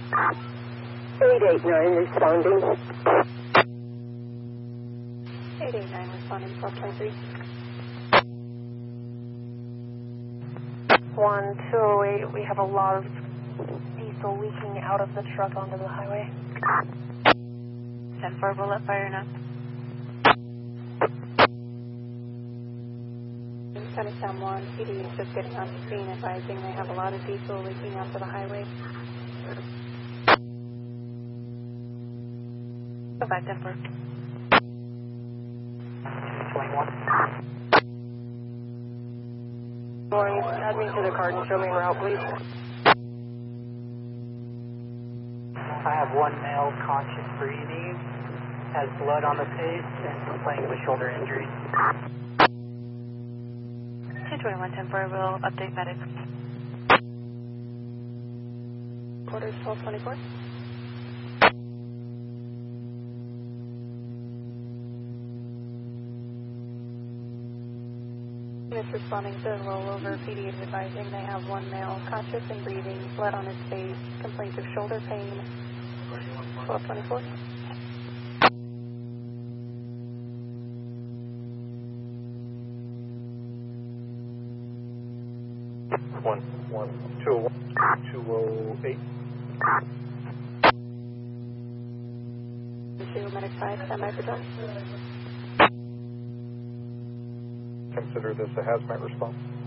889 responding. 889 responding, 1223. 1208, we have a lot of diesel leaking out of the truck onto the highway. 10-4, we'll let fire now. County San Juan, PD is just getting on scene advising they have a lot of diesel leaking onto the highway. Go back, 10-4. 21. Morning, add me to the card and show me en route, please. I have one male conscious breathing, has blood on the face, and complaining of a shoulder injury. 1021, 10-4, we'll update medics. Quarters 1224. Units responding to the rollover. PD is advising they have one male conscious and breathing, blood on his face, complaints of shoulder pain. 1224. One, 208. Medic 5, standby for drop. Consider this a hazmat response.